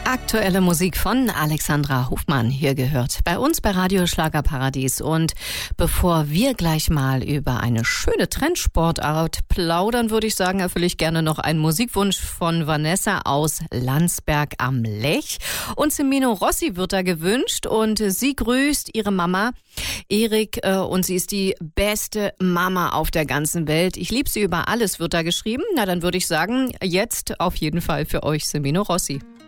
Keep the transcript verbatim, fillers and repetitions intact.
Aktuelle Musik von Alexandra Hofmann hier gehört. Bei uns bei Radio Schlagerparadies. Und bevor wir gleich mal über eine schöne Trendsportart plaudern, würde ich sagen, erfülle ich gerne noch einen Musikwunsch von Vanessa aus Landsberg am Lech. Und Semino Rossi wird da gewünscht und sie grüßt ihre Mama Erik äh, und sie ist die beste Mama auf der ganzen Welt. Ich liebe sie über alles, wird da geschrieben. Na, dann würde ich sagen, jetzt auf jeden Fall für euch Semino Rossi.